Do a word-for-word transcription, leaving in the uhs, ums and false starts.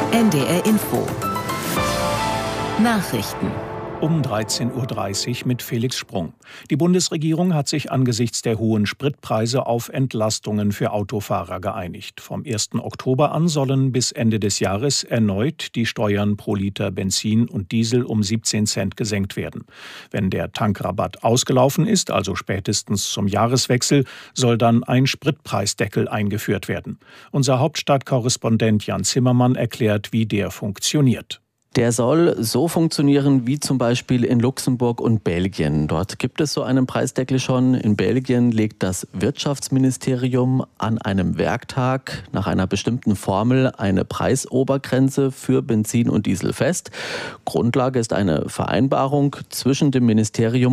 N D R Info. Nachrichten. Um dreizehn Uhr dreißig mit Felix Sprung. Die Bundesregierung hat sich angesichts der hohen Spritpreise auf Entlastungen für Autofahrer geeinigt. Vom ersten Oktober an sollen bis Ende des Jahres erneut die Steuern pro Liter Benzin und Diesel um siebzehn Cent gesenkt werden. Wenn der Tankrabatt ausgelaufen ist, also spätestens zum Jahreswechsel, soll dann ein Spritpreisdeckel eingeführt werden. Unser Hauptstadtkorrespondent Jan Zimmermann erklärt, wie der funktioniert. Der soll so funktionieren wie zum Beispiel in Luxemburg und Belgien. Dort gibt es so einen Preisdeckel schon. In Belgien legt das Wirtschaftsministerium an einem Werktag nach einer bestimmten Formel eine Preisobergrenze für Benzin und Diesel fest. Grundlage ist eine Vereinbarung zwischen dem Ministerium